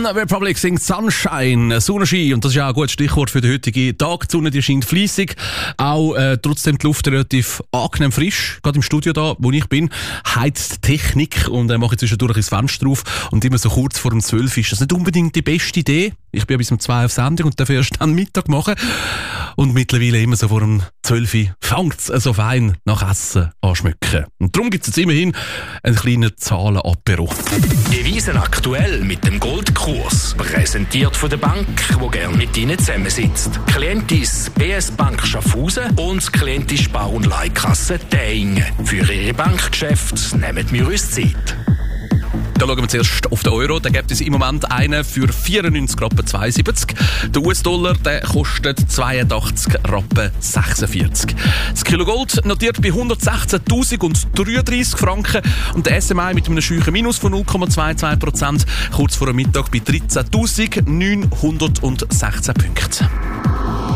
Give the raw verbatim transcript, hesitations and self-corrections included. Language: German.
One Republic singt Sunshine, Sonnenschein, und das ist ja ein gutes Stichwort für den heutigen Tag. Die Sonne, die scheint fleissig, auch äh, trotzdem die Luft relativ angenehm frisch. Gerade im Studio da, wo ich bin, heizt Technik und äh, mache zwischendurch ins Fenster auf und immer so kurz vor dem zwölf ist das nicht unbedingt die beste Idee. Ich bin ja bis um zwei auf Sendung und darf erst dann Mittag machen. Und mittlerweile immer so vor dem zwölf fängt es so fein nach Essen an schmücken. Und darum gibt es jetzt immerhin einen kleinen Zahlenapero. Devisen aktuell mit dem Goldkurs. Präsentiert von der Bank, die gerne mit Ihnen zusammensitzt. Klientis B S Bank Schaffhausen und Klientis Spar- und Leihkasse Däingen. Für Ihre Bankgeschäfte nehmen wir uns Zeit. Da schauen wir zuerst auf den Euro. Da gibt es im Moment einen für vierundneunzig Rappen zweiundsiebzig. Der U S-Dollar der kostet zweiundachtzig Rappen sechsundvierzig. Das Kilo Gold notiert bei hundertsechzehntausend dreiunddreißig Franken und der S M I mit einem scheuchen Minus von null Komma zweiundzwanzig Prozent kurz vor dem Mittag bei dreizehntausendneunhundertsechzehn Punkten.